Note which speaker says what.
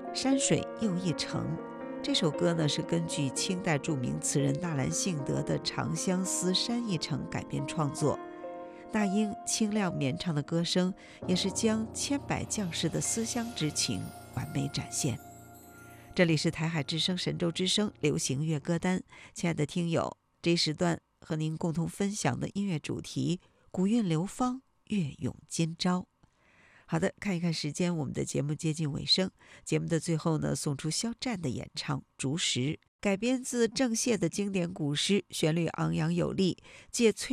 Speaker 1: 山水又一程。这首歌呢是根据清代著名词人纳兰性德的《长相思·山一程》改编创作。那英清亮绵长的歌声，也是将千百将士的思乡之情完美展现。这里是台海之声神州之声流行乐歌单，亲爱的听友，这一时段和您共同分享的音乐主题：古韵流芳，乐咏今朝。好的，看一看时间，我们的节目接近尾声。节目的最后呢，送出肖战的演唱《竹石》，改编自郑燮的经典古诗，旋律昂扬有力，借翠